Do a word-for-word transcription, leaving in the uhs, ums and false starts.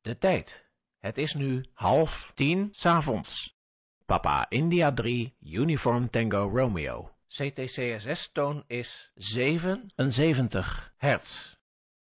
De tijd. Het is nu half tien 's avonds. Papa India drie, Uniform Tango Romeo. C T C S S-toon is zevenenzeventig hertz.